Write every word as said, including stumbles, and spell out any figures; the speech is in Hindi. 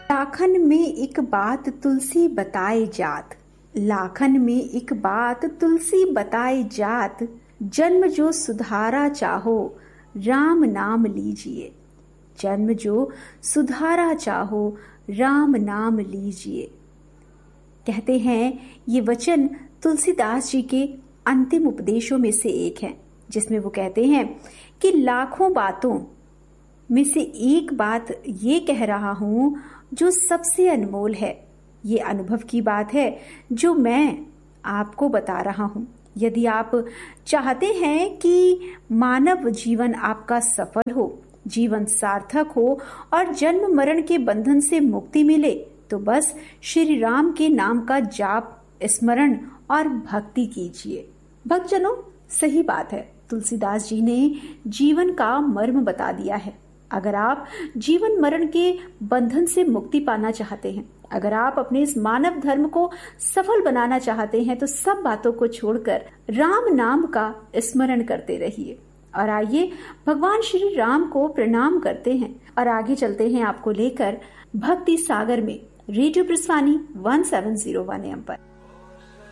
लाखन में एक बात तुलसी बताए जात, लाखन में एक बात तुलसी बताए जात, जन्म जो सुधारा चाहो राम नाम लीजिए, जन्म जो सुधारा चाहो राम नाम लीजिए। कहते हैं ये वचन तुलसीदास जी के अंतिम उपदेशों में से एक है, जिसमें वो कहते हैं कि लाखों बातों में से एक बात ये कह रहा हूं जो सबसे अनमोल है। ये अनुभव की बात है जो मैं आपको बता रहा हूं। यदि आप चाहते हैं कि मानव जीवन आपका सफल हो, जीवन सार्थक हो और जन्म मरण के बंधन से मुक्ति मिले, तो बस श्री राम के नाम का जाप, स्मरण और भक्ति कीजिए। भक्तजनों, सही बात है, तुलसीदास जी ने जीवन का मर्म बता दिया है। अगर आप जीवन मरण के बंधन से मुक्ति पाना चाहते हैं, अगर आप अपने इस मानव धर्म को सफल बनाना चाहते हैं, तो सब बातों को छोड़कर राम नाम का स्मरण करते रहिए। और आइए भगवान श्री राम को प्रणाम करते हैं और आगे चलते हैं आपको लेकर भक्ति सागर में radio प्रस्थानी one seven zero one M पर।